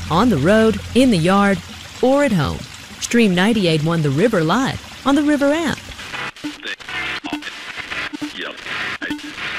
on the road, in the yard, or at home. Stream 98.1 The River live on the River app.